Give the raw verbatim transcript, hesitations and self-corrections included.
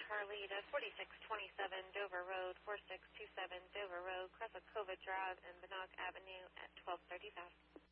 Charlie to forty-six twenty-seven Dover Road, forty-six twenty-seven Dover Road, Crescent Covert Drive, and Binock Avenue at twelve thirty-five.